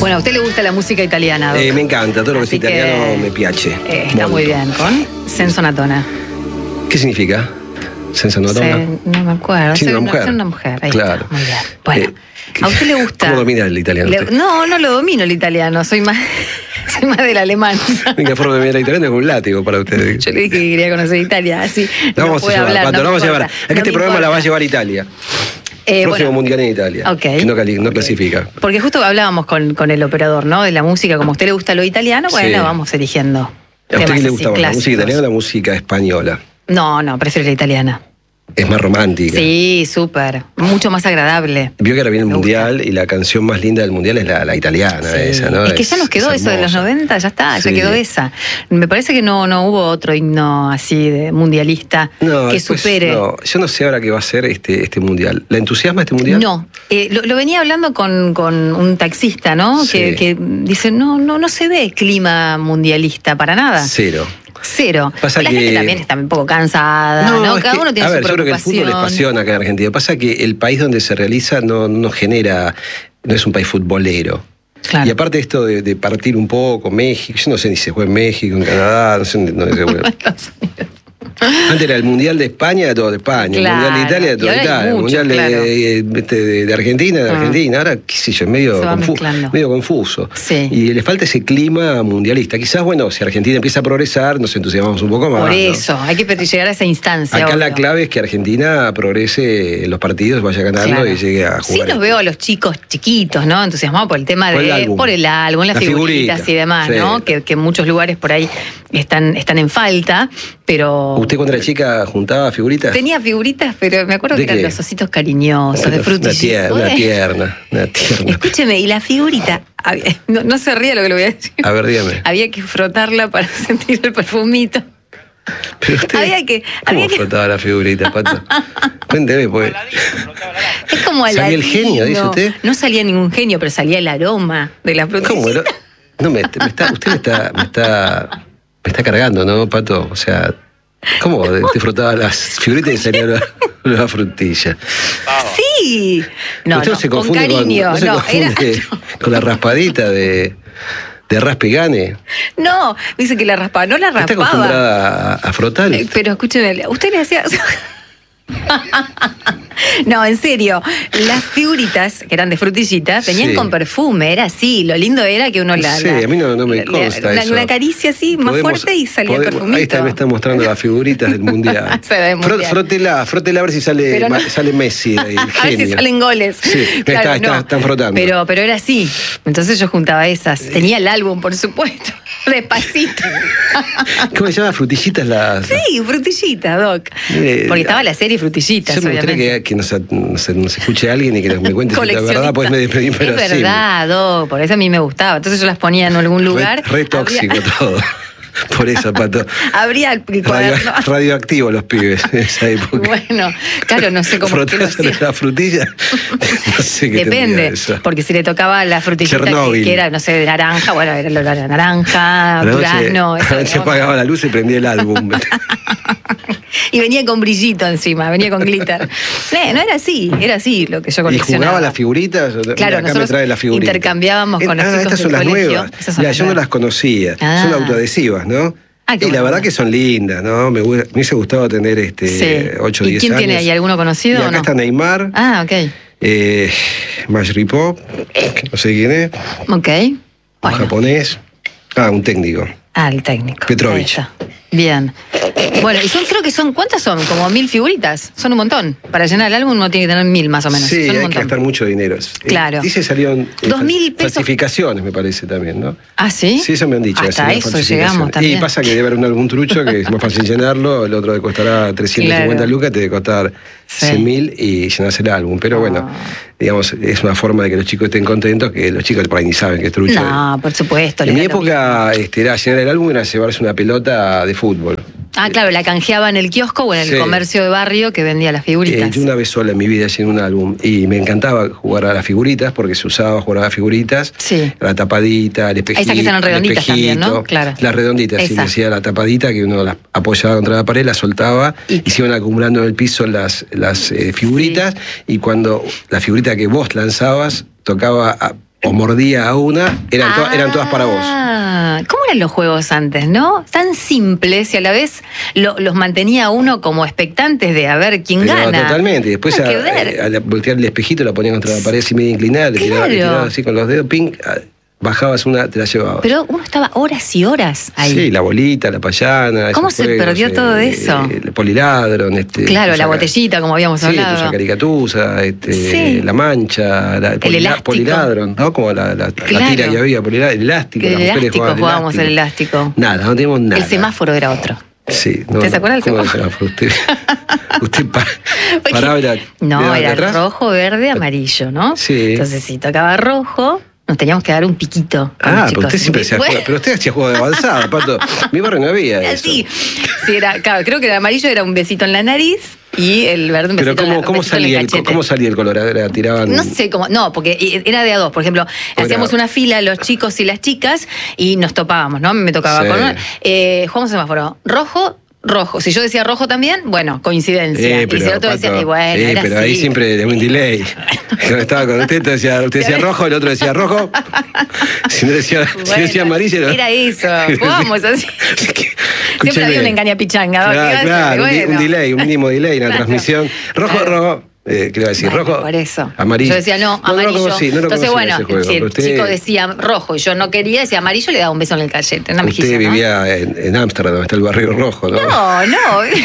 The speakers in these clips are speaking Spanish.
Bueno, ¿a usted le gusta la música italiana, Doc? Me encanta, todo lo que es Así italiano que, me piace. Está muy bien, con Senza una donna. ¿Qué significa? ¿Senza una donna? No me acuerdo. Sí, una mujer. Una mujer, ahí claro. está, muy bien. Bueno, ¿a usted le gusta? ¿Cómo domina el italiano usted? No lo domino el italiano, soy más del alemán. La única forma de dominar el italiano es con un látigo para usted. Yo le dije que quería conocer Italia, así La vamos a puede llevar, hablar, Pato, no la vamos a me llevar. importa, Acá no este me programa la va a importa. llevar Italia. Próximo bueno, mundial en Italia. Ok. Que no clasifica. Porque justo hablábamos con el operador, ¿no? De la música, como a usted le gusta lo italiano, bueno, Sí. vamos eligiendo. ¿A usted temas qué le así gusta más? ¿La música clásicos. italiana o la música española? No, prefiero la italiana. Es más romántica. Sí, súper. Mucho más agradable. Vio que ahora viene el Me gusta. mundial y la canción más linda del mundial es la italiana, Sí. esa, ¿no? Es que ya nos quedó eso de los hermosa. 90, ya está, Sí. ya quedó esa. Me parece que no hubo otro himno así de mundialista No, que después, supere. no, yo no sé ahora qué va a ser este mundial. ¿La entusiasma este mundial? No, lo venía hablando con un taxista, ¿no? Sí. Que dice, no se ve clima mundialista para nada. Cero. Cero. Pasa la que- gente también está un poco cansada, ¿no? es Cada que, uno tiene a su ver, yo creo que el preocupación. fútbol es pasión acá en Argentina. Pasa que el país donde se realiza no genera, no es un país futbolero. Claro. Y aparte esto de partir un poco, México, yo no sé ni si se juega en México, en Canadá, no sé dónde se juega. Antes era el Mundial de España, era todo de España. Claro. El Mundial de Italia, era todo Y de ahora hay Italia. El mucho, Mundial de Argentina, de Argentina. Ahora, qué sé yo, es Se va mezclando. medio confuso. Sí. Y le falta ese clima mundialista. Quizás, bueno, si Argentina empieza a progresar, nos entusiasmamos un poco más. Por ¿no? eso, hay que llegar a esa instancia. Acá obvio. la clave es que Argentina progrese en los partidos, vaya ganando Claro. y llegue a Sí jugar. los veo a los chicos chiquitos, ¿no? Entusiasmados por el tema Por el de álbum. por el álbum, las La figuritas figurita, y demás, sí. ¿no? Que en muchos lugares por ahí están en falta, pero ¿Usted cuando era chica juntaba figuritas? tenía figuritas, pero me acuerdo ¿De que eran qué? los ositos cariñosos, de frutillita. Una tierna. Escúcheme, y la figurita, no se ríe lo que le voy a decir. A ver, dígame. Había que frotarla para sentir el perfumito. Pero usted, ¿cómo frotaba la figurita, Pato? Cuénteme, pues. Es como ¿Salía el Aladino. genio, dice usted? No salía ningún genio, pero salía el aroma de la frutillita. ¿Cómo? No, usted me está cargando, ¿no, Pato? O sea, ¿cómo te frotaba las figuritas y salía la frutilla? Sí. No, Usted no, se con confunde cariño. no se confunde con la raspadita de raspe y gane. No, dice que la raspaba, no la Está raspaba. acostumbrada a frotar. Pero escúcheme, usted le hacía... No, en serio, las figuritas que eran de frutillita tenían Sí. con perfume, era así, lo lindo era que uno Sí, a mí no me consta eso. la caricia así, más fuerte y salía el perfumito. Ahí está, me están mostrando las figuritas del mundial. Se ve mundial. Frótela a ver si sale, Pero no. sale Messi, el A ver si genio. salen goles. Sí, están frotando. Pero era así. Entonces yo juntaba esas. Tenía el álbum, por supuesto. Despacito. ¿Cómo se llama? Frutillitas las... Sí, frutillita, Doc. Mire, Porque estaba la serie Frutillitas, Yo me gustaría obviamente. que nos escuche alguien y que me cuente si es la Coleccionista. verdad, pues me despedí, pero es sí. verdad, Doc, por eso a mí me gustaba. Entonces yo las ponía en algún lugar. Re tóxico todo. Por eso, Pato. Abría el cuaderno. Radioactivo los pibes en esa época. Bueno, claro, no sé cómo qué lo Frotárselo hacía. la frutilla. No sé qué tendría Depende, eso. porque si le tocaba la frutillita Chernóbil. que era, no sé, de naranja, bueno, era la naranja, A la durazno. noche, eso, a la noche ¿no? apagaba la luz y prendía el álbum. Y venía con brillito encima, venía con glitter. No era así lo que yo ¿Y coleccionaba. jugaba las figuritas? Claro, Mira, acá me nosotros trae las figuritas. intercambiábamos con los chicos estas del son las colegio. nuevas. Esas son Mira, las yo no nuevas. las conocía. Ah. Son autoadhesivas, ¿no? Ah, qué Y la bueno. verdad que son lindas, ¿no? Me hubiese gustado tener 8 o 10 años. ¿Y quién tiene ahí? ¿Alguno conocido Y o acá no? está Neymar, Ah, ok. Mashripov, que no sé quién es, Ok. un Bueno. japonés. Un técnico. El técnico. Petrovich. Ahí está. Bien. Bueno, y creo que son, ¿cuántas son? Como 1000 figuritas. Son un montón. Para llenar el álbum uno tiene que tener 1000 más o menos. Sí, son un hay que montón. gastar mucho dinero. Claro. Dice salieron 2.000 pesos. falsificaciones, me parece también, ¿no? ¿Ah, sí? Sí, eso me han dicho. Hasta salieron eso falsificaciones. llegamos también. Y pasa que debe haber un álbum trucho que es más fácil llenarlo, el otro te costará 350 Claro. lucas, te debe costar Sí. 100.000 y llenás el álbum. Pero bueno, digamos, es una forma de que los chicos estén contentos, que los chicos por ahí ni saben que es trucho. No, por supuesto. En les mi da lo época era llenar el álbum, era llevarse una pelota de fútbol. Ah, claro, la canjeaba en el kiosco o en el Sí. comercio de barrio que vendía las figuritas. Yo una vez sola en mi vida llené un álbum y me encantaba jugar a las figuritas porque se usaba jugar a las figuritas. Sí. La tapadita, el espejito. Esas que eran redonditas el espejito, también, ¿no? Claro. Las redonditas, sí, Esa. le decía la tapadita que uno las apoyaba contra la pared, las soltaba y se iban acumulando en el piso las figuritas y cuando la figurita que vos lanzabas tocaba o mordía a una, eran todas para vos. ¿Cómo eran los juegos antes, no? Tan simples y a la vez los mantenía uno como expectantes de a ver quién gana. Totalmente. Después al voltear el espejito la ponían contra la pared así medio inclinada, le tiraba así con los dedos, ping, bajabas una, te la llevabas. Pero uno estaba horas y horas ahí. Sí, la bolita, la payana. ¿Cómo se perdió todo eso? El poliladron. Claro, la botellita, como habíamos hablado. Sí, tu caricatuza, la mancha, el poliladron, ¿no? Como la tira que había, el elástico. El elástico, jugábamos el elástico. Nada, no teníamos nada. El semáforo era otro. Sí. ¿Te acuerdas del semáforo? Usted paraba y era rojo, verde, amarillo, ¿no? Sí. Entonces, si tocaba rojo, nos teníamos que dar un piquito. Pero usted siempre hacía juego. Pero usted hacía juego de avanzado, Pato. Mi barrio no había eso. Sí, claro, creo que el amarillo era un besito en la nariz y el verde un besito en el cachete. ¿Cómo salía el color? Tiraban... No sé cómo. No, porque era de a dos. Por ejemplo, hacíamos una fila los chicos y las chicas y nos topábamos, ¿no? Me tocaba con jugamos semáforo. Rojo. Si yo decía rojo también, bueno, coincidencia. Y si el otro decía, bueno, era pero así. ahí siempre de un delay. Cuando estaba con usted decía rojo, el otro decía rojo. Si no decía, si decía amarillo. Era eso. Jugamos así. Siempre había una engañapichanga. Claro, un delay, un mínimo delay en la transmisión. Rojo. ¿Qué iba a decir? Rojo, por eso. Amarillo. Yo decía no, amarillo. Entonces, bueno, si el chico decía rojo y yo no quería, decía amarillo, le daba un beso en el cachete, en la mejilla. Usted vivía en Ámsterdam, está el barrio rojo, ¿no? No.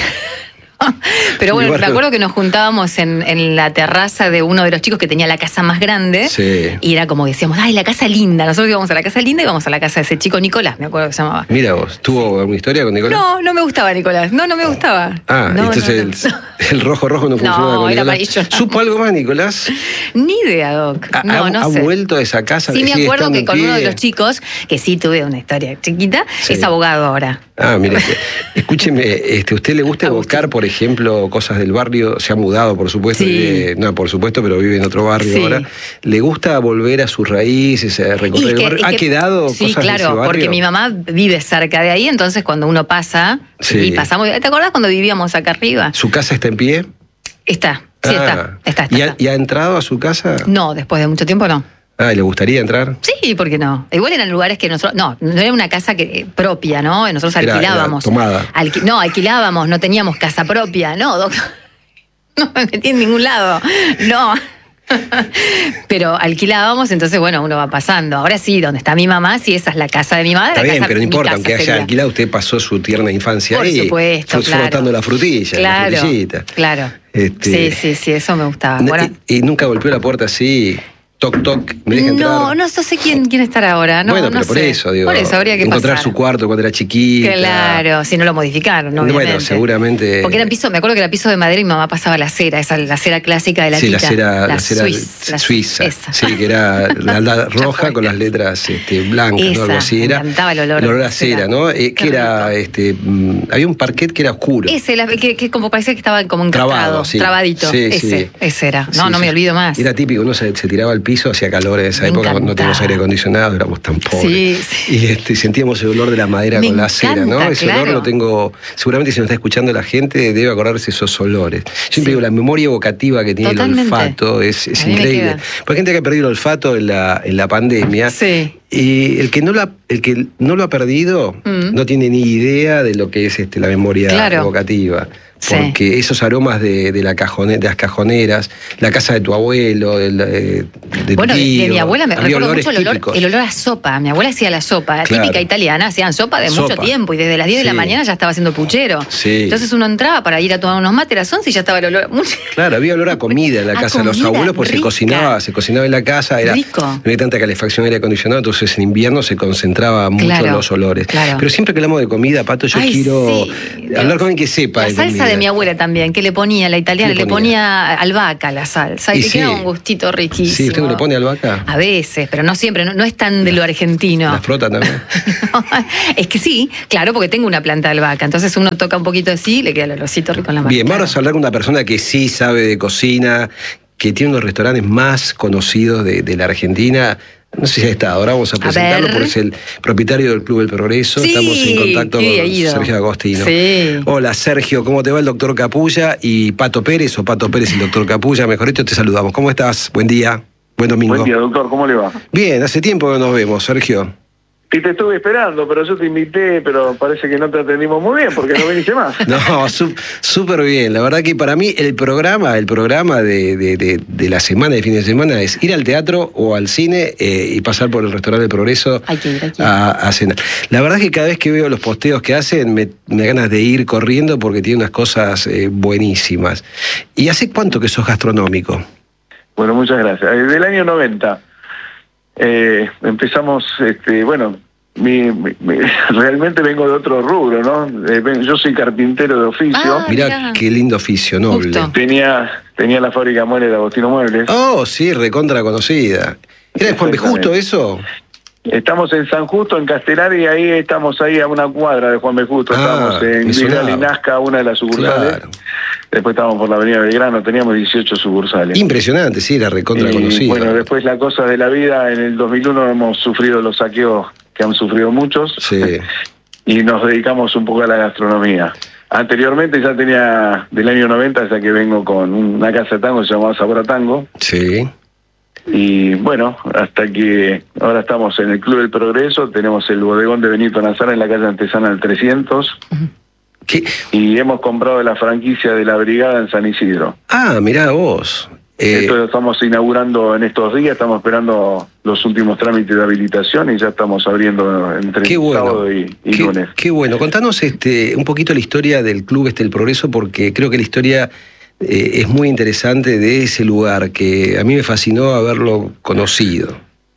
Pero bueno, me acuerdo que nos juntábamos en la terraza de uno de los chicos que tenía la casa más grande. Sí. Y era como decíamos, la casa linda. Nosotros íbamos a la casa linda y íbamos a la casa de ese chico Nicolás, me acuerdo que se llamaba. Mira vos, ¿tuvo alguna historia con Nicolás? No me gustaba Nicolás. No me gustaba. Entonces el rojo no funcionaba con era Nicolás. Amarillo. ¿Supo algo más, Nicolás? Ni idea, Doc. ¿Ha vuelto a esa casa? Sí, me acuerdo que con uno de los chicos, que sí tuve una historia chiquita, es abogado ahora. Mire, escúcheme, ¿usted le gusta evocar, por ejemplo, cosas del barrio? Se ha mudado, por supuesto, no, por supuesto, pero vive en otro barrio ahora. ¿Le gusta volver a sus raíces, recorrer el barrio? ¿Ha quedado cosas de ese barrio? Sí, claro, porque mi mamá vive cerca de ahí, entonces cuando uno pasa, y pasamos... ¿Te acordás cuando vivíamos acá arriba? ¿Su casa está en pie? Está. ¿Y ha entrado a su casa? No, después de mucho tiempo no. ¿Y le gustaría entrar? Sí, ¿por qué no? Igual eran lugares que nosotros... No era una casa propia, ¿no? Nosotros alquilábamos. Era tomada. Alquilábamos, no teníamos casa propia, ¿no, doctor? No me metí en ningún lado, no. Pero alquilábamos, entonces, bueno, uno va pasando. Ahora sí, donde está mi mamá, sí, esa es la casa de mi madre. Está bien, pero no importa, aunque haya alquilado, usted pasó su tierna infancia ahí. Por supuesto, claro. Frotando la frutilla, la frutillita. Claro. Sí, eso me gustaba. ¿Y nunca golpeó la puerta así? Toc, toc, me deja entrar. No sé quién estará ahora. Bueno, pero por eso, digo. Por eso habría que encontrar su cuarto cuando era chiquita. Claro, si no lo modificaron, ¿no? Bueno, seguramente. Porque era piso, me acuerdo que era piso de madera y mi mamá pasaba la cera, la cera clásica de la tita. Sí, la cera suiza. Esa. Sí, que era la roja con las letras blancas, ¿no? Algo así. Me encantaba el olor. El olor a cera, ¿no? Que era, había un parquet que era oscuro. Ese, que como parecía que estaba como encastrado, trabadito. Ese era. No me olvido más. Era típico, uno se tiraba al piso, hacía calor. En esa época no teníamos aire acondicionado, éramos tan pobres. Y sentíamos el olor de la madera con la cera, ¿no? Ese olor lo tengo. Seguramente si nos está escuchando la gente, debe acordarse esos olores. Yo siempre digo, la memoria evocativa que tiene el olfato es increíble. Porque hay gente que ha perdido el olfato en la pandemia. Sí. Y el que no lo ha perdido no tiene ni idea de lo que es la memoria evocativa. Porque esos aromas de las cajoneras, la casa de tu abuelo, de tu tío, de mi abuela me recuerdo mucho el olor a sopa. Mi abuela hacía la sopa, típica italiana, hacían sopa de mucho tiempo y desde las 10 de la mañana ya estaba haciendo puchero. Sí. Entonces uno entraba para ir a tomar unos mates a las 11 y ya estaba el olor. Claro, había olor a comida en la casa de los abuelos porque se cocinaba en la casa, no había tanta calefacción, aire acondicionado, entonces en invierno se concentraba mucho los olores. Claro. Pero siempre que hablamos de comida, Pato, yo quiero hablar con alguien que sepa la de salsa comida. De mi abuela también, que le ponía, la italiana, le ponía albahaca a la salsa y le quedaba un gustito riquísimo. Sí, ¿usted no le pone albahaca? A veces, pero no siempre, no es tan de lo argentino. ¿La frota también? Es que sí, claro, porque tengo una planta de albahaca, entonces uno toca un poquito así y le queda el olorcito rico en la mano. Bien, vamos a hablar con una persona que sí sabe de cocina, que tiene uno de los restaurantes más conocidos de la Argentina. No sé si ha estado, ahora vamos a presentarlo porque es el propietario del Club del Progreso. Estamos en contacto con Sergio Agostino. Sí. Hola Sergio, ¿cómo te va el doctor Capulla y Pato Pérez, o Pato Pérez y el doctor Capulla? Mejor dicho, te saludamos. ¿Cómo estás? Buen día. Buen domingo. Buen día, doctor, ¿cómo le va? Bien, hace tiempo que nos vemos, Sergio. Y te estuve esperando, pero yo te invité, pero parece que no te atendimos muy bien, porque no viniste más. No, súper bien. La verdad que para mí el programa de la semana, de fin de semana, es ir al teatro o al cine y pasar por el restaurante del Progreso a cenar. La verdad que cada vez que veo los posteos que hacen, me da ganas de ir corriendo porque tiene unas cosas buenísimas. ¿Y hace cuánto que sos gastronómico? Bueno, muchas gracias. Del año 90 empezamos, realmente vengo de otro rubro, ¿no? Yo soy carpintero de oficio. Mirá qué lindo oficio, noble. Justo. Tenía la fábrica Muebles de Agostino Muebles. Oh, sí, recontra conocida. ¿Era de Juan B. Justo eso? Estamos en San Justo, en Castelar, y ahí estamos ahí a una cuadra de Juan B. Justo. Estamos en Vidal y Nazca, una de las sucursales. Claro. Después estábamos por la avenida Belgrano, teníamos 18 sucursales. Impresionante, sí, era recontra conocida. Bueno, después las cosas de la vida, en el 2001 hemos sufrido los saqueos que han sufrido muchos. Sí. Y nos dedicamos un poco a la gastronomía. Anteriormente ya tenía, del año 90, ya que vengo con una casa de tango que se llamaba Sabor a Tango. Sí. Y bueno, hasta que ahora estamos en el Club del Progreso, tenemos el bodegón de Benito Nazara en la calle Antesana del 300. ¿Qué? Y hemos comprado la franquicia de la Brigada en San Isidro. Ah, mirá vos. Esto lo estamos inaugurando en estos días, estamos esperando los últimos trámites de habilitación y ya estamos abriendo entre sábado y lunes. Qué bueno. Contanos un poquito la historia del Club El Progreso, porque creo que la historia es muy interesante de ese lugar, que a mí me fascinó haberlo conocido.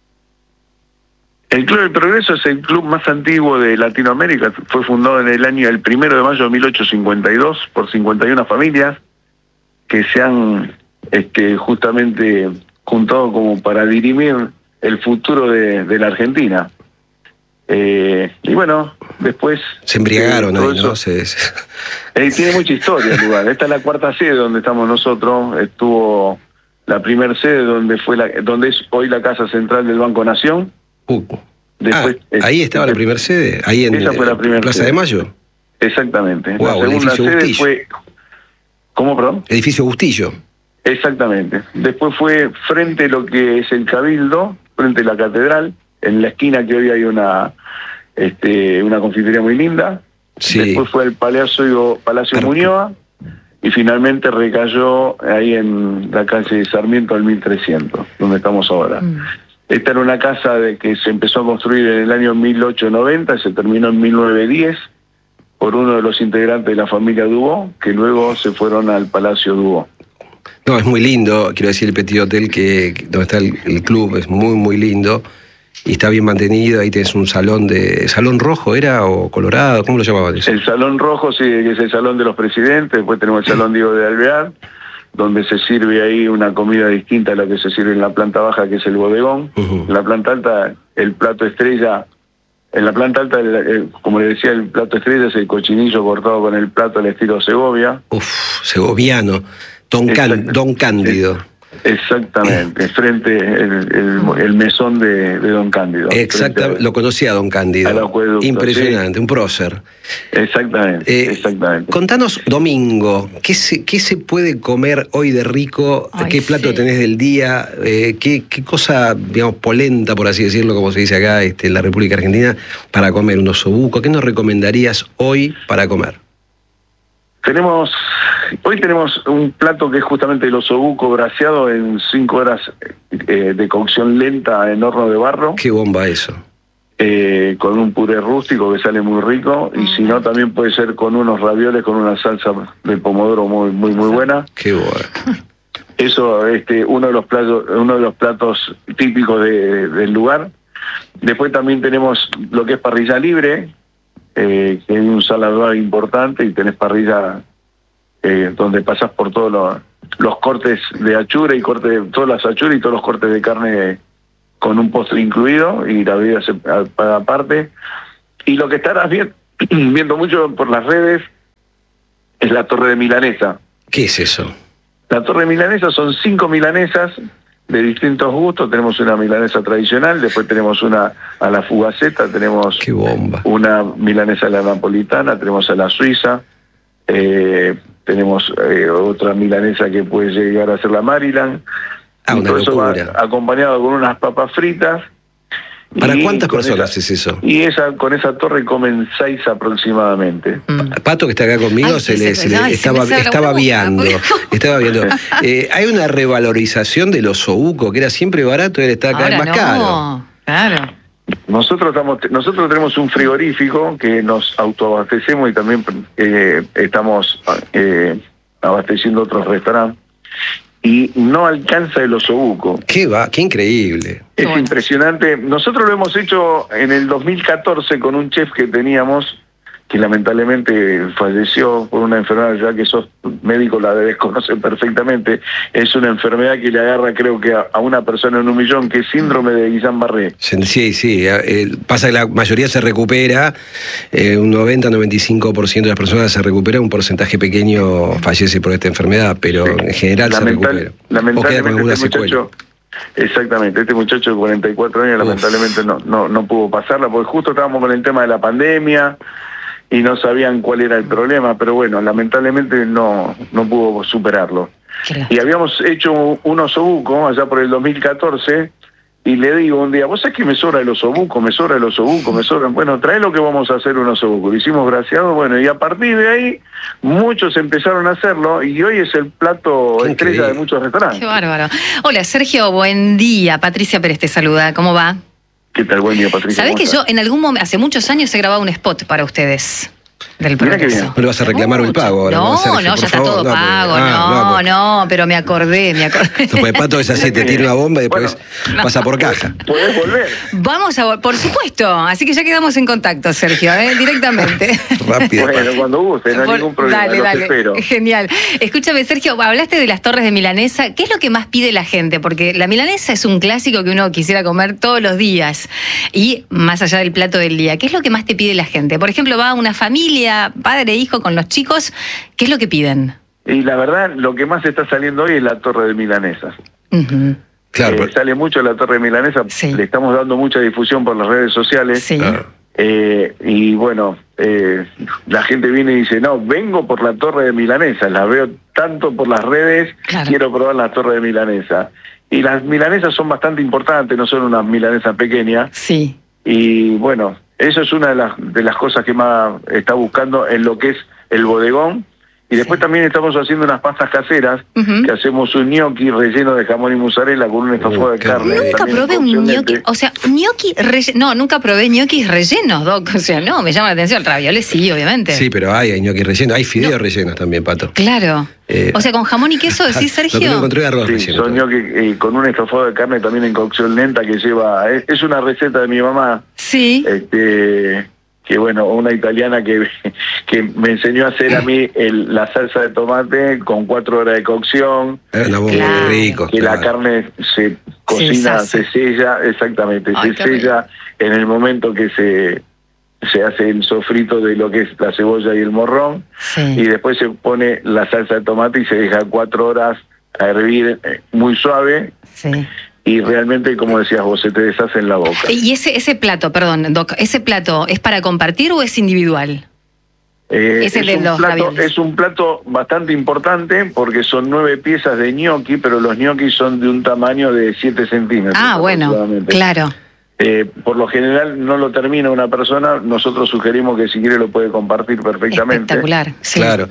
El Club del Progreso es el club más antiguo de Latinoamérica. Fue fundado en el 1 de mayo de 1852 por 51 familias que se han justamente juntado como para dirimir el futuro de la Argentina. Y bueno, después... Se embriagaron ahí, ¿no? Tiene mucha historia el lugar. Esta es la cuarta sede donde estamos nosotros. Estuvo la primera sede donde es hoy la Casa Central del Banco Nación. Después, ahí estaba la primera sede, ahí en esa fue la Plaza sede. De Mayo. Exactamente. Wow, la segunda sede Bustillo. fue... ¿Cómo, perdón? Edificio Bustillo. Exactamente. Después fue frente a lo que es el Cabildo, frente a la Catedral, en la esquina que hoy hay una confitería muy linda. Sí. Después fue el Palacio Muñoa y finalmente recayó ahí en la calle Sarmiento al 1300, donde estamos ahora. Esta era una casa que se empezó a construir en el año 1890 y se terminó en 1910 por uno de los integrantes de la familia Dubó, que luego se fueron al Palacio Dubó. No, es muy lindo, quiero decir, el Petit Hotel donde está el club, es muy, muy lindo y está bien mantenido. Ahí tenés un ¿Salón rojo era o colorado? ¿Cómo lo llamaban eso? El Salón Rojo, sí, que es el Salón de los Presidentes. Después tenemos el Salón Diego de Alvear, donde se sirve ahí una comida distinta a la que se sirve en la planta baja, que es el bodegón. En la planta alta, el plato estrella. En la planta alta, como le decía, el plato estrella es el cochinillo cortado con el plato al estilo Segovia. Segoviano. Don Cándido. Exactamente, frente el mesón de Don Cándido. Exactamente, lo conocía Don Cándido. Impresionante, sí. Un prócer. Exactamente. Contanos, domingo, ¿qué se puede comer hoy de rico? ¿Qué plato tenés del día? ¿Qué cosa, digamos, polenta, por así decirlo, como se dice acá en la República Argentina, para comer? Un osobuco. ¿Qué nos recomendarías hoy para comer? Hoy tenemos un plato que es justamente el osobuco braseado en 5 horas de cocción lenta en horno de barro. Qué bomba eso. Con un puré rústico que sale muy rico, y si no también puede ser con unos ravioles con una salsa de pomodoro muy muy muy buena. Qué bueno. Eso uno de los platos típicos del lugar. Después también tenemos lo que es parrilla libre, que es un salador importante, y tenés parrilla donde pasás por todos los cortes de achura y todas las achuras y todos los cortes de carne con un postre incluido, y la bebida se paga aparte. Y lo que estarás viendo mucho por las redes es la torre de milanesa. ¿Qué es eso? La torre de milanesa son 5 milanesas de distintos gustos. Tenemos una milanesa tradicional, después tenemos una a la fugaceta, tenemos ¡qué bomba! Una milanesa a la napolitana, tenemos a la suiza, tenemos otra milanesa que puede llegar a ser la Maryland. Y todo eso va acompañado con unas papas fritas. ¿Para cuántas personas es eso? Y con esa torre comen 6 aproximadamente. Pato, que está acá conmigo, estaba viendo. Hay una revalorización de los osobuco, que era siempre barato y ahora está cada vez más caro. Claro. Nosotros tenemos un frigorífico que nos autoabastecemos y también estamos abasteciendo otros restaurantes. Y no alcanza el osobuco. ¡Qué increíble! Es impresionante. Nosotros lo hemos hecho en el 2014 con un chef que teníamos, que lamentablemente falleció por una enfermedad, ya que sos médico la debes conocer perfectamente. Es una enfermedad que le agarra, creo que a una persona en 1 millón, que es síndrome de Guillain-Barré. Sí. Pasa que la mayoría se recupera, un 90-95% de las personas se recupera, un porcentaje pequeño fallece por esta enfermedad, pero en general se recupera. Lamentablemente este muchacho... Exactamente, este muchacho de 44 años lamentablemente no pudo pasarla, porque justo estábamos con el tema de la pandemia y no sabían cuál era el problema, pero bueno, lamentablemente no pudo superarlo. Y habíamos hecho un osobuco allá por el 2014 y le digo un día, vos sabés que me sobra el osobuco, me sobra. Bueno, trae lo que vamos a hacer un osobuco. Lo hicimos graciado, bueno, y a partir de ahí muchos empezaron a hacerlo y hoy es el plato estrella de muchos restaurantes. Qué bárbaro. Hola, Sergio, buen día. Patricia Pérez te saluda, ¿cómo va? ¿Qué tal? Buen día, Patricia. ¿Sabés que yo en algún momento, hace muchos años, he grabado un spot para ustedes? Del progreso. No le vas a reclamar el pago ahora. No, Sergio, ya está todo pago. No, pero me acordé. Pues Pato es así, te tira una bomba y después pasa por caja. ¿Podés volver? Por supuesto. Así que ya quedamos en contacto, Sergio, directamente. Rápido. Bueno, cuando guste, no hay ningún problema. Dale. Espero. Genial. Escúchame, Sergio, hablaste de las torres de milanesa. ¿Qué es lo que más pide la gente? Porque la milanesa es un clásico que uno quisiera comer todos los días. Y más allá del plato del día, ¿qué es lo que más te pide la gente? Por ejemplo, va una familia, padre, hijo, con los chicos, ¿qué es lo que piden? Y la verdad, lo que más está saliendo hoy es la torre de milanesas. Claro. Sale mucho la torre de milanesa, le estamos dando mucha difusión por las redes sociales. Y bueno, la gente viene y dice, no, vengo por la torre de milanesa, la veo tanto por las redes, quiero probar la torre de milanesa. Y las milanesas son bastante importantes, no son unas milanesas pequeñas. Sí. Y bueno, eso es una de las cosas que más está buscando en lo que es el bodegón. Y después también estamos haciendo unas pastas caseras, que hacemos un gnocchi relleno de jamón y mozzarella con un estofado de carne. Nunca probé un gnocchi, o sea, gnocchi relleno. No, nunca probé gnocchis rellenos, Doc. O sea, no, me llama la atención. El ravioli sí, obviamente. Sí, pero hay gnocchi rellenos, hay fideos rellenos también, Pato. Claro. O sea, con jamón y queso, ¿decís, Sergio? Lo que encontré arroz relleno. Son gnocchi con un estofado de carne también en cocción lenta que lleva... Es una receta de mi mamá. Sí. Que bueno, una italiana que me enseñó a hacer a mí la salsa de tomate con 4 horas de cocción. Rico. Que la carne se cocina, se sella, exactamente, se sella en el momento que se hace el sofrito de lo que es la cebolla y el morrón. Y después se pone la salsa de tomate y se deja 4 horas a hervir muy suave. Y realmente, como decías vos, se te deshace en la boca. ¿Y ese plato, perdón, Doc, ese plato es para compartir o es individual? Es un plato bastante importante porque son 9 piezas de gnocchi, pero los gnocchi son de un tamaño de 7 centímetros. Ah, bueno, claro. Por lo general no lo termina una persona, nosotros sugerimos que si quiere lo puede compartir perfectamente. Espectacular, sí. Claro.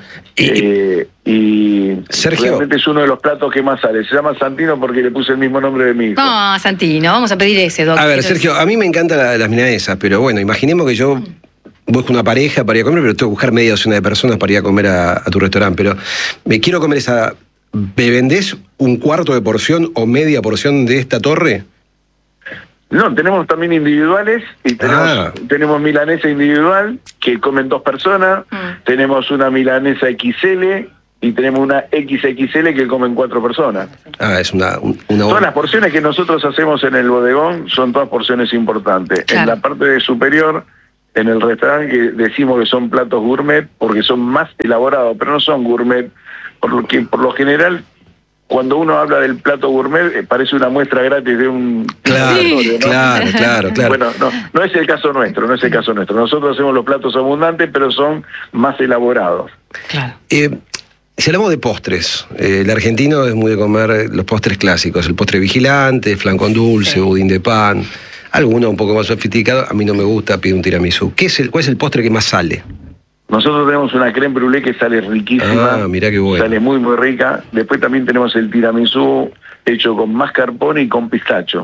Y Sergio, realmente es uno de los platos que más sale. Se llama Santino porque le puse el mismo nombre de mi hijo. No, Santino, vamos a pedir ese, Doc. A ver, Sergio, a mí me encantan las milanesas, pero bueno, imaginemos que yo busco una pareja para ir a comer, pero tengo que buscar media docena de personas para ir a comer a tu restaurante, pero me quiero comer esa... ¿Me vendés un cuarto de porción o media porción de esta torre? No, tenemos también individuales y tenemos milanesa individual que comen 2 personas, tenemos una milanesa XL y tenemos una XXL que comen 4 personas. Es una Todas las porciones que nosotros hacemos en el bodegón son todas porciones importantes. En la parte superior, en el restaurante, que decimos que son platos gourmet porque son más elaborados, pero no son gourmet, por lo general... Cuando uno habla del plato gourmet, parece una muestra gratis de un... Claro. Bueno, no es el caso nuestro, Nosotros hacemos los platos abundantes, pero son más elaborados. Claro. Si hablamos de postres, el argentino es muy de comer los postres clásicos, el postre vigilante, flan con dulce, budín de pan, alguno un poco más sofisticado, a mí no me gusta, pido un tiramisú. ¿Cuál es el postre que más sale? Nosotros tenemos una crème brûlée que sale riquísima, mirá qué bueno. Sale muy muy rica. Después también tenemos el tiramisú hecho con mascarpone y con pistacho.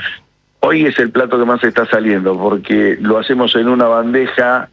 Hoy es el plato que más está saliendo porque lo hacemos en una bandeja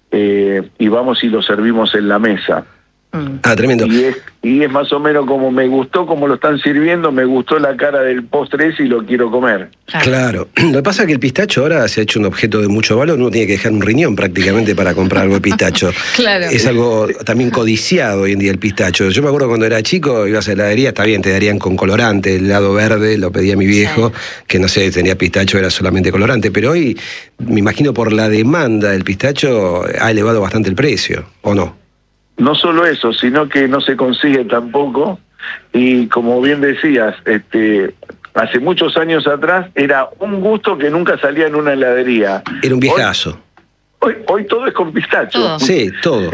y vamos y lo servimos en la mesa. Tremendo. Y es más o menos como me gustó como lo están sirviendo, me gustó la cara del postre ese y lo quiero comer. Claro. Lo que pasa es que el pistacho ahora se ha hecho un objeto de mucho valor, uno tiene que dejar un riñón prácticamente para comprar algo de pistacho. Claro. Es algo también codiciado hoy en día el pistacho. Yo me acuerdo cuando era chico, ibas a la heladería, está bien, te darían con colorante, el helado verde, lo pedía mi viejo, que no sé, tenía pistacho, era solamente colorante, pero hoy me imagino por la demanda del pistacho ha elevado bastante el precio, ¿o no? No solo eso, sino que no se consigue tampoco, y como bien decías, hace muchos años atrás era un gusto que nunca salía en una heladería. Era un viejazo. Hoy todo es con pistacho. Todo. Sí, todo.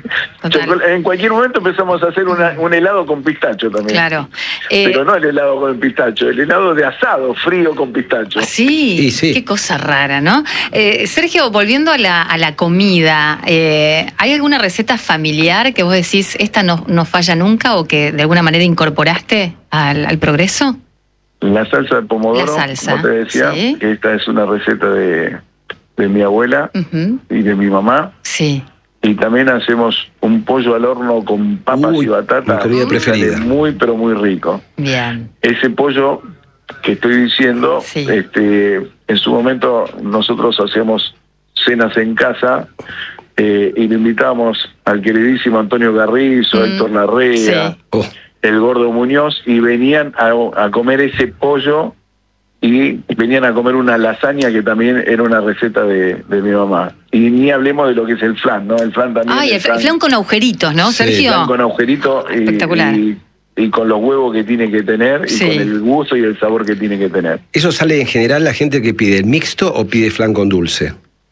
En cualquier momento empezamos a hacer un helado con pistacho también. Claro. Pero no el helado con pistacho, el helado de asado frío con pistacho. Sí, qué cosa rara, ¿no? Sergio, volviendo a la comida, ¿hay alguna receta familiar que vos decís, esta no falla nunca o que de alguna manera incorporaste al progreso? La salsa de pomodoro, como te decía, esta es una receta de mi abuela y de mi mamá. Sí. Y también hacemos un pollo al horno con papas y batata. Mi comida preferida. Muy, pero muy rico. Bien. Ese pollo que estoy diciendo, en su momento nosotros hacíamos cenas en casa y le invitábamos al queridísimo Antonio Garrizo, Héctor Larrea, el Gordo Muñoz, y venían a comer ese pollo. Y venían a comer una lasaña que también era una receta de mi mamá. Y ni hablemos de lo que es el flan, ¿no? El flan también. El flan con agujeritos, ¿no, Sergio? El flan con agujeritos y con los huevos que tiene que tener y con el gusto y el sabor que tiene que tener. ¿Eso sale en general la gente que pide el mixto o pide flan con dulce?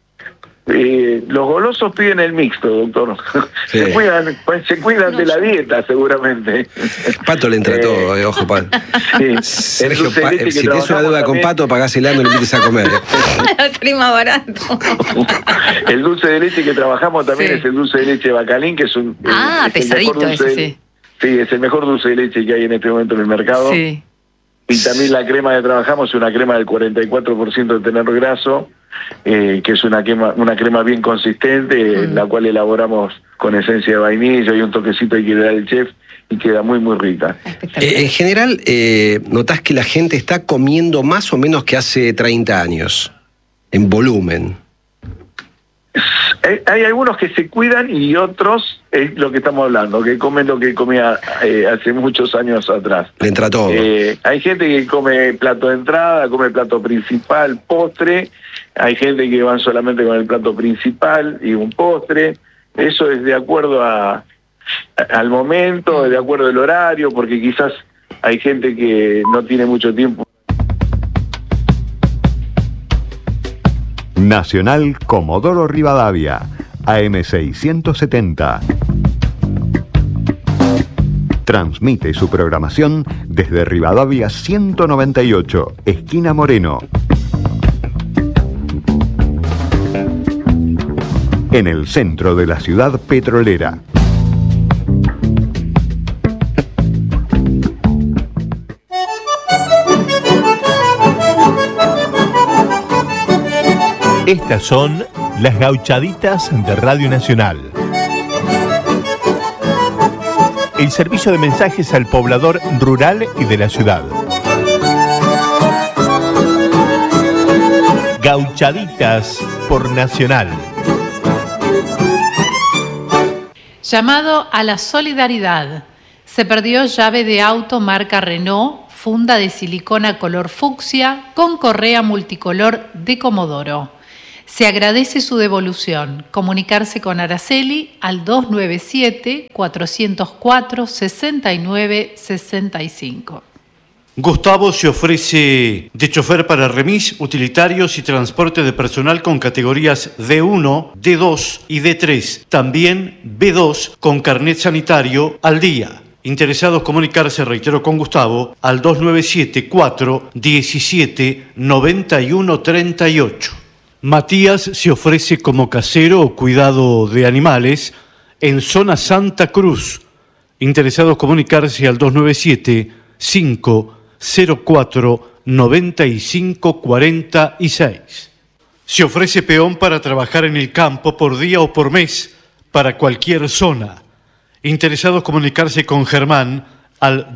Los golosos piden el mixto, doctor. Se cuidan de la dieta, seguramente. Pato le entra todo, ojo, Pato. Sergio, si tienes una deuda con Pato, pagás el año y lo invites a comer. Sería más barato. El dulce de leche que trabajamos también es el dulce de leche Bacalín, que es un... pesadito ese, Sí, es el mejor dulce de leche que hay en este momento en el mercado. Sí. Y también la crema que trabajamos es una crema del 44% de tenor graso, que es una crema bien consistente, la cual elaboramos con esencia de vainilla y un toquecito que le da el chef y queda muy, muy rica. En general, ¿notás que la gente está comiendo más o menos que hace 30 años, en volumen? Hay algunos que se cuidan y otros, es lo que estamos hablando, que comen lo que comía hace muchos años atrás. Le entra todo. Hay gente que come plato de entrada, come plato principal, postre. Hay gente que van solamente con el plato principal y un postre. Eso es de acuerdo al momento, de acuerdo al horario, porque quizás hay gente que no tiene mucho tiempo. Nacional Comodoro Rivadavia, AM670. Transmite su programación desde Rivadavia 198, esquina Moreno. En el centro de la ciudad petrolera. Estas son las gauchaditas de Radio Nacional. El servicio de mensajes al poblador rural y de la ciudad. Gauchaditas por Nacional. Llamado a la solidaridad. Se perdió llave de auto marca Renault, funda de silicona color fucsia con correa multicolor de Comodoro. Se agradece su devolución. Comunicarse con Araceli al 297-404-6965. Gustavo se ofrece de chofer para remis, utilitarios y transporte de personal con categorías D1, D2 y D3. También B2 con carnet sanitario al día. Interesados comunicarse, reitero, con Gustavo al 297-417-9138. Matías se ofrece como casero o cuidado de animales en zona Santa Cruz. Interesados comunicarse al 297-504-9546. Se ofrece peón para trabajar en el campo por día o por mes para cualquier zona. Interesados comunicarse con Germán al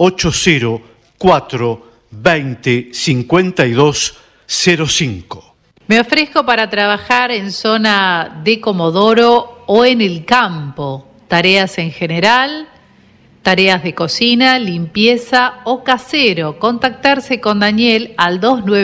280-420-5205. Me ofrezco para trabajar en zona de Comodoro o en el campo. Tareas en general, tareas de cocina, limpieza o casero. Contactarse con Daniel al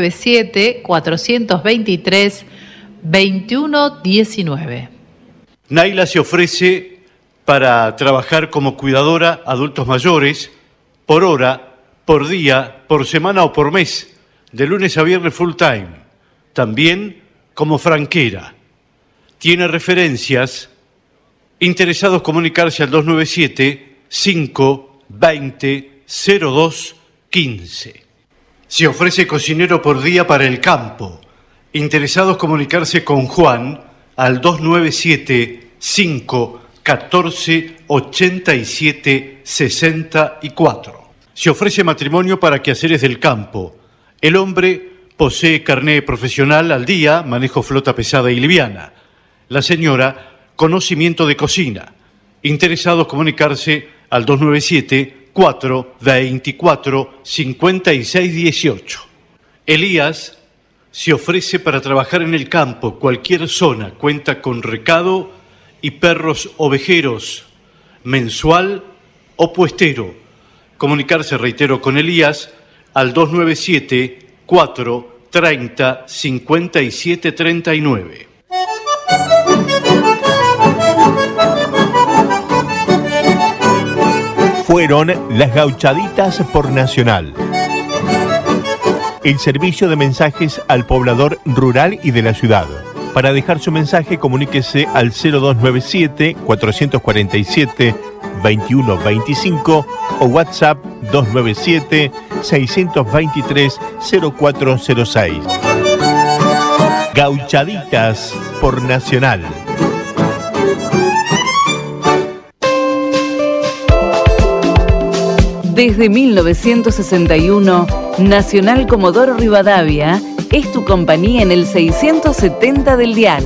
297-423-2119. Naila se ofrece para trabajar como cuidadora adultos mayores por hora, por día, por semana o por mes, de lunes a viernes full time. También como franquera. Tiene referencias. Interesados comunicarse al 297-520-0215. Se ofrece cocinero por día para el campo. Interesados comunicarse con Juan al 297-514-8764. Se ofrece matrimonio para quehaceres del campo. El hombre posee carné profesional al día, manejo flota pesada y liviana. La señora, conocimiento de cocina. Interesados comunicarse al 297-424-5618. Elías se ofrece para trabajar en el campo, cualquier zona. Cuenta con recado y perros ovejeros, mensual o puestero. Comunicarse, reitero, con Elías al 297-430-5739. Fueron las Gauchaditas por Nacional. El servicio de mensajes al poblador rural y de la ciudad. Para dejar su mensaje, comuníquese al 0297-447-2125 o WhatsApp 297-623-0406. Gauchaditas por Nacional. Desde 1961, Nacional Comodoro Rivadavia es tu compañía en el 670 del dial.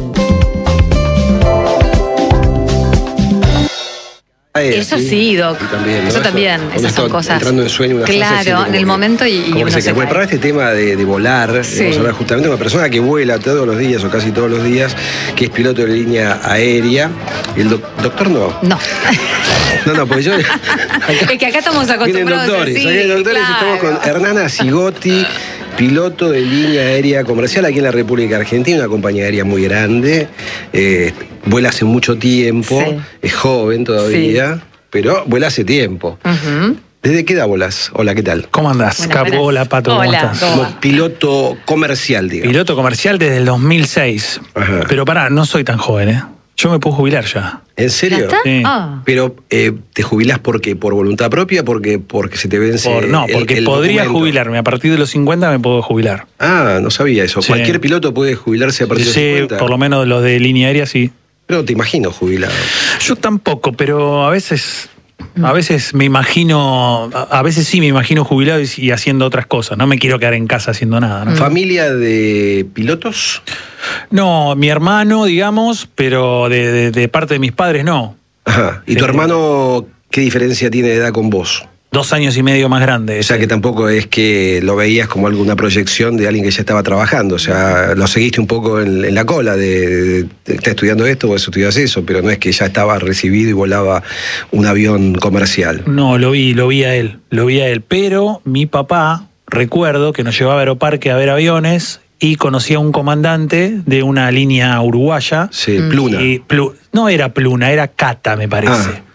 Eso sí, Doc. También, ¿no? Eso también, esas son cosas. Entrando en sueño, una claro, en el momento y uno se cae. para este tema de volar, Sí. vamos a hablar justamente de una persona que vuela todos los días o casi todos los días, que es piloto de línea aérea. El doctor no. No. No, porque yo... Es que acá estamos acostumbrados Vienen doctores, a aquí hay doctores, claro. estamos con Hernán Zigotti, piloto de línea aérea comercial aquí en la República Argentina, una compañía aérea muy grande, vuela hace mucho tiempo, Sí. es joven todavía, pero vuela hace tiempo. Ujú. ¿Desde qué edad volás? Hola, ¿qué tal? ¿Cómo andás, Buenas, Capo? buenas. Hola, Pato, ¿cómo Hola, estás? ¿cómo Como va? piloto comercial, digamos. Piloto comercial desde el 2006. Ajá. Pero pará, no soy tan joven, ¿eh? Yo me puedo jubilar ya. ¿En ¿Ya serio? está? Sí. Ah. Pero ¿te jubilás porque por voluntad propia? Porque se te vence Porque el podría documento? jubilarme. A partir de los 50 me puedo jubilar. Ah, no sabía eso. Sí. Cualquier piloto puede jubilarse a partir de Sí, 50. por lo menos los de línea aérea sí. Pero te imagino jubilado. Yo tampoco, pero a veces me imagino, a veces sí me imagino jubilado y haciendo otras cosas. No me quiero quedar en casa haciendo nada, ¿no? ¿Familia de pilotos? No, mi hermano, digamos, pero de parte de mis padres no. Ajá. ¿Y tu hermano qué diferencia tiene de edad con vos? 2 años y medio más grande. O sea que tampoco es que lo veías como alguna proyección de alguien que ya estaba trabajando. O sea, lo seguiste un poco en la cola de está estudiando esto, vos estudias eso, pero no es que ya estaba recibido y volaba un avión comercial. No, lo vi a él. Pero mi papá, recuerdo que nos llevaba a Aeroparque a ver aviones y conocía a un comandante de una línea uruguaya. Sí, Pluna. No era Pluna, era Cata, me parece. Ah.